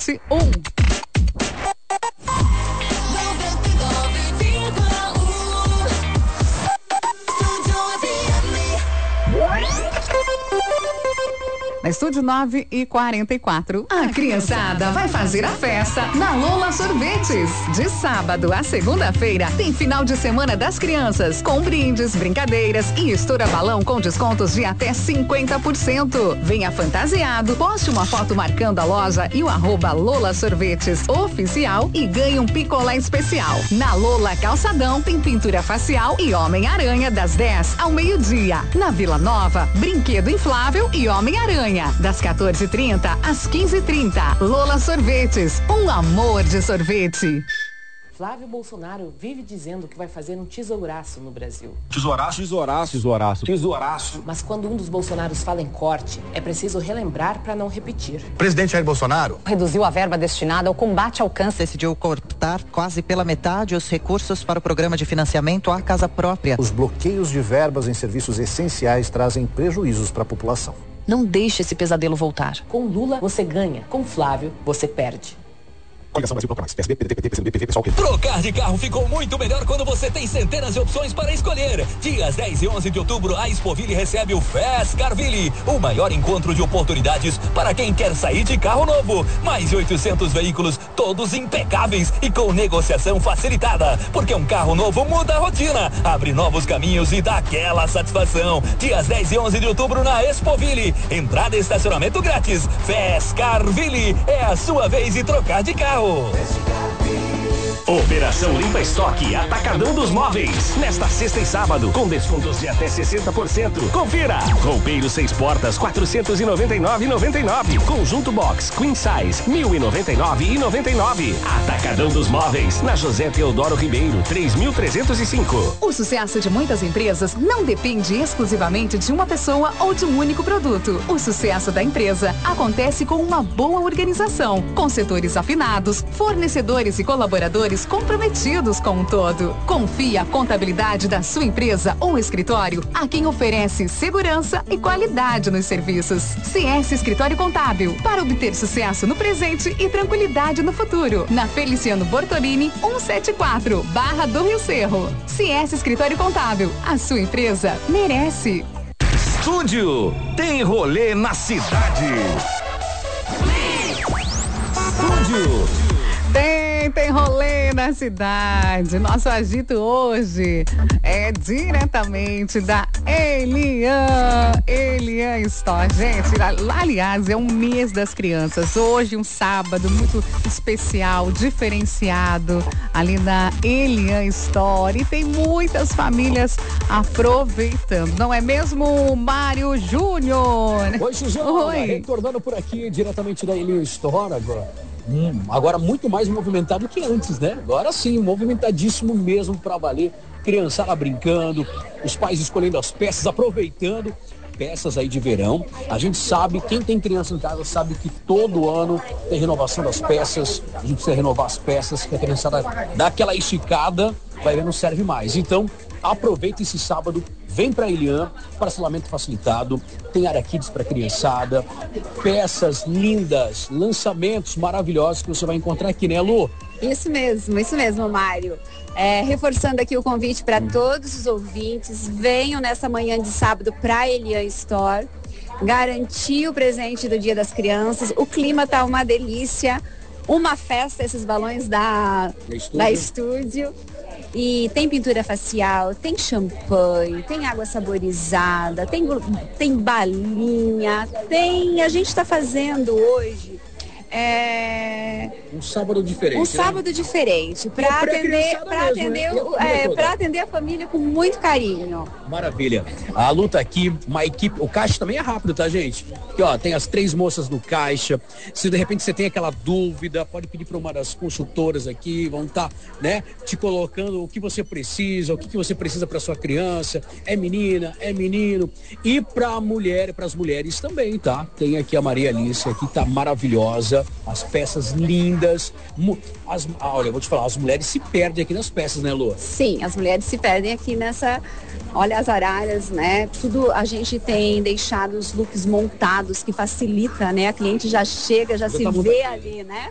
Na Estúdio 9h44, a criançada vai fazer a festa na Lola Sorvetes. De sábado a segunda-feira tem final de semana das crianças, com brindes, brincadeiras e estoura balão com descontos de até 50%. Venha fantasiado, poste uma foto marcando a loja e o @Lola Sorvetes oficial e ganhe um picolé especial. Na Lola Calçadão tem pintura facial e Homem-Aranha das 10 ao meio-dia. Na Vila Nova, brinquedo inflável e Homem-Aranha. Das 14h30 às 15h30. Lola Sorvetes, um amor de sorvete. Flávio Bolsonaro vive dizendo que vai fazer um tesouraço no Brasil. Tesouraço? Tesouraço. Mas quando um dos Bolsonaros fala em corte, é preciso relembrar para não repetir. Presidente Jair Bolsonaro reduziu a verba destinada ao combate ao câncer. Decidiu cortar quase pela metade os recursos para o programa de financiamento à casa própria. Os bloqueios de verbas em serviços essenciais trazem prejuízos para a população. Não deixe esse pesadelo voltar. Com Lula, você ganha. Com Flávio, você perde. Coligação Brasil Proclamais. PSB, PDT, PCdoB, PV, PSOL. Trocar de carro ficou muito melhor quando você tem centenas de opções para escolher. Dias 10 e 11 de outubro, a Expoville recebe o Fast Carville, o maior encontro de oportunidades para quem quer sair de carro novo. Mais de 800 veículos, todos impecáveis e com negociação facilitada. Porque um carro novo muda a rotina, abre novos caminhos e dá aquela satisfação. Dias 10 e 11 de outubro na Expoville. Entrada e estacionamento grátis. Fast Carville, é a sua vez de trocar de carro. Operação Limpa Estoque Atacadão dos Móveis. Nesta sexta e sábado, com descontos de até 60%. Confira! Roupeiro 6 portas, 499,99. Conjunto Box Queen Size, 1.099,99. Atacadão dos Móveis, na José Teodoro Ribeiro, 3.305. O sucesso de muitas empresas não depende exclusivamente de uma pessoa ou de um único produto. O sucesso da empresa acontece com uma boa organização, com setores afinados, fornecedores e colaboradores comprometidos com o todo. Confie a contabilidade da sua empresa ou escritório a quem oferece segurança e qualidade nos serviços. CS Escritório Contábil, para obter sucesso no presente e tranquilidade no futuro. Na Feliciano Bortolini, 174, Barra do Rio Cerro. CS Escritório Contábil, a sua empresa merece. Estúdio tem rolê na cidade. Estúdio. Tem rolê na cidade. Nosso agito hoje é diretamente da Elian Store. Gente, aliás, é um mês das crianças. Hoje, um sábado muito especial, diferenciado ali na Elian Store. E tem muitas famílias aproveitando. Não é mesmo, Mário Júnior? Oi, Suzana. Retornando por aqui diretamente da Elian Store agora. Agora muito mais movimentado que antes, né? Agora sim, movimentadíssimo mesmo pra valer. Criançada brincando, os pais escolhendo as peças, aproveitando peças aí de verão. A gente sabe, quem tem criança em casa sabe que todo ano tem renovação das peças. A gente precisa renovar as peças, que a criançada dá aquela esticada, vai ver, não serve mais. Então, aproveita esse sábado, vem para Elian, parcelamento facilitado, tem área kids para criançada, peças lindas, lançamentos maravilhosos que você vai encontrar aqui, né, Lu? Isso mesmo, Mário. Reforçando aqui o convite para todos os ouvintes, venham nessa manhã de sábado para a Elian Store, garantir o presente do Dia das Crianças, o clima tá uma delícia, uma festa, esses balões da Estúdio. E tem pintura facial, tem champanhe, tem água saborizada, tem balinha, a gente está fazendo hoje um sábado diferente. Um sábado diferente, para atender a família com muito carinho. Maravilha. A Lu tá aqui, uma equipe, o caixa também é rápido, tá, gente? Aqui, ó, tem as 3 moças no caixa. Se de repente você tem aquela dúvida, pode pedir para uma das consultoras aqui, vão estar, né, te colocando o que você precisa, o que você precisa para sua criança. É menina, é menino. E para as mulheres também, tá? Tem aqui a Maria Alice, aqui tá maravilhosa. As peças lindas. Olha, eu vou te falar, as mulheres se perdem aqui nas peças, né, Lu? Sim, as mulheres se perdem aqui nessa. Olha as aralhas, né? Tudo a gente tem deixado os looks montados, que facilita, né? A cliente já chega, já se vê ali, né?